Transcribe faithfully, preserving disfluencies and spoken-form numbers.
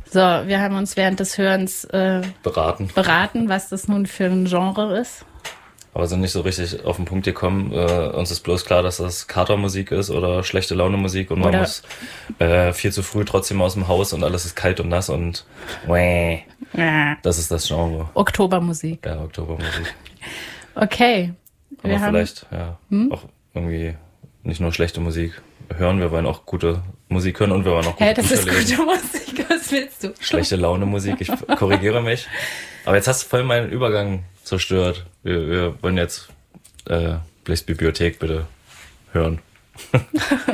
So, wir haben uns während des Hörens äh, beraten. beraten, was das nun für ein Genre ist. Aber sind nicht so richtig auf den Punkt gekommen. Äh, uns ist bloß klar, dass das Katermusik ist oder schlechte Laune Musik und man Oder muss äh, viel zu früh trotzdem aus dem Haus und alles ist kalt und nass und wäh, äh, das ist das Genre. Oktobermusik. Ja, Oktobermusik. Okay. Aber Wir haben, vielleicht ja Hm? auch irgendwie nicht nur schlechte Musik hören, wir wollen auch gute Musik hören und wir wollen auch gute Hä, das Bücher ist lesen. gute Musik, was willst du? Schlechte Laune Musik, ich korrigiere mich. Aber jetzt hast du voll meinen Übergang zerstört. Wir, wir wollen jetzt äh, Blichs Bibliothek bitte hören.